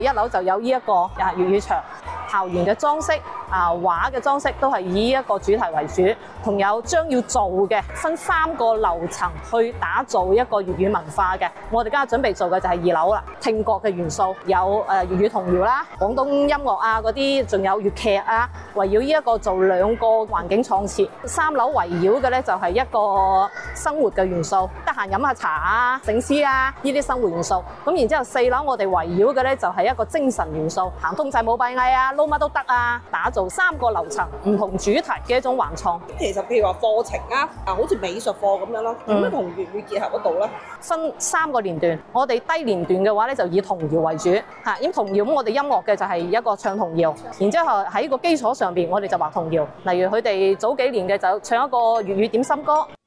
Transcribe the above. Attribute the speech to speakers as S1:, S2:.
S1: 一樓就有呢一個粵語牆，校園嘅裝飾畫嘅裝飾都係以一個主題為主，同有將要做嘅分3個樓層去打造一個粵語文化嘅。我哋而家準備做嘅就係2樓啦，聽覺嘅元素有粵語童謠啦、廣東音樂嗰啲，仲有粵劇圍繞呢一個做2個環境創設。3樓圍繞嘅咧就係一個生活嘅元素，得閒飲下茶醒獅呢啲生活元素。咁然之後4樓我哋圍繞嘅咧就係一個精神元素，行通濟舞弊藝撈乜都得打造3個樓層唔同主題嘅一種環創。
S2: 其實譬如話課程好似美術課咁樣咯，點樣同粵語結合得到咧？
S1: 分3個年段，我哋低年段嘅話咧就以童謠為主因童謠咁我哋音樂嘅就係一個唱童謠，然之後喺個基礎上邊我哋就畫童謠，例如佢哋早幾年嘅就唱一個粵語點心歌。